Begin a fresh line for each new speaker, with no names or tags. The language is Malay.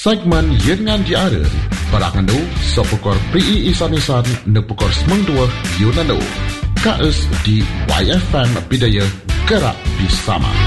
Segmen Yengan Diara Barangandu Sopukor PI Isan-Isan Nepukor Semengdua Yunandu KS di YFM Bidaya Gerak Bersama.